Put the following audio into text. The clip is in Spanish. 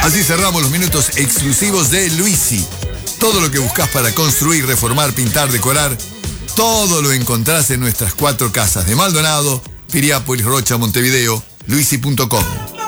Así cerramos los minutos exclusivos de Luisi. Todo lo que buscas para construir, reformar, pintar, decorar, todo lo encontrás en nuestras 4 casas de Maldonado, Piriápolis, Rocha, Montevideo, luisi.com.